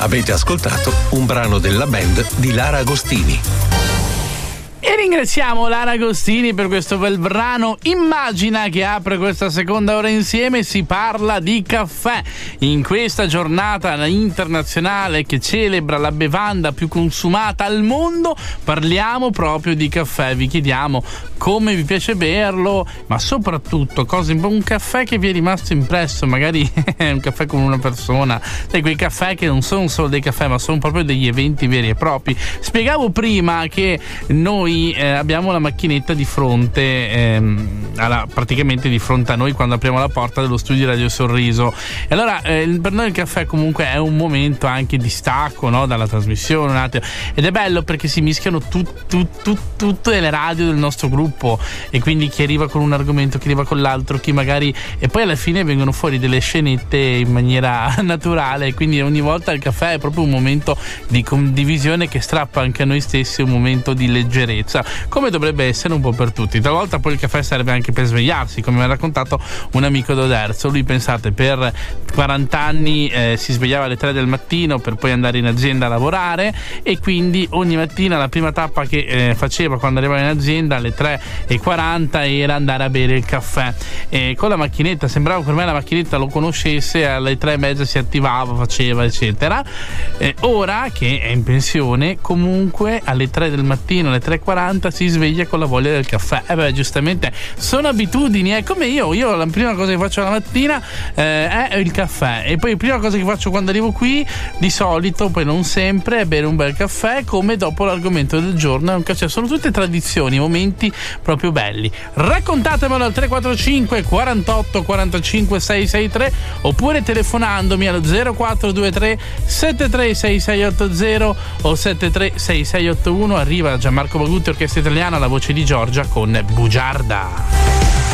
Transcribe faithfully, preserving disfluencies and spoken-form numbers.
Avete ascoltato un brano della band di Lara Agostini. E ringraziamo Lara Agostini per questo bel brano. Immagina, che apre questa seconda ora insieme. Si parla di caffè in questa giornata internazionale che celebra la bevanda più consumata al mondo. Parliamo proprio di caffè. Vi chiediamo come vi piace berlo, ma soprattutto cosa, un caffè che vi è rimasto impresso, magari un caffè con una persona, sai, quei caffè che non sono solo dei caffè ma sono proprio degli eventi veri e propri. Spiegavo prima che noi Eh, abbiamo la macchinetta di fronte, ehm, alla, praticamente di fronte a noi quando apriamo la porta dello studio di Radio Sorriso. E allora eh, per noi il caffè comunque è un momento anche di stacco, no? Dalla trasmissione un attimo. Ed è bello perché si mischiano tut, tut, tut, tutte le radio del nostro gruppo, e quindi chi arriva con un argomento, chi arriva con l'altro, chi magari, e poi alla fine vengono fuori delle scenette in maniera naturale, quindi ogni volta il caffè è proprio un momento di condivisione che strappa anche a noi stessi un momento di leggerezza, come dovrebbe essere un po' per tutti. Talvolta poi il caffè serve anche per svegliarsi, come mi ha raccontato un amico d'Oderzo. Lui, pensate, per quaranta anni eh, si svegliava alle tre del mattino per poi andare in azienda a lavorare, e quindi ogni mattina la prima tappa che eh, faceva quando arrivava in azienda alle tre e quaranta era andare a bere il caffè, e con la macchinetta, sembrava per me la macchinetta lo conoscesse, alle tre e mezza si attivava, faceva eccetera. Eh, ora che è in pensione, comunque alle tre del mattino, alle tre e quaranta si sveglia con la voglia del caffè. E eh beh, giustamente sono abitudini, è come io io la prima cosa che faccio la mattina eh, è il caffè, e poi la prima cosa che faccio quando arrivo qui, di solito, poi non sempre, è bere un bel caffè, come dopo l'argomento del giorno è un caffè. Sono tutte tradizioni, momenti proprio belli. Raccontatemelo al tre quattro cinque quarantotto quarantacinque seicentosessantatré, oppure telefonandomi al zero quattro due tre sette tre sei sei otto zero o sette tre sei sei otto uno. Arriva Gianmarco Bagutti, Orchestra Italiana, la voce di Giorgia con Bugiarda.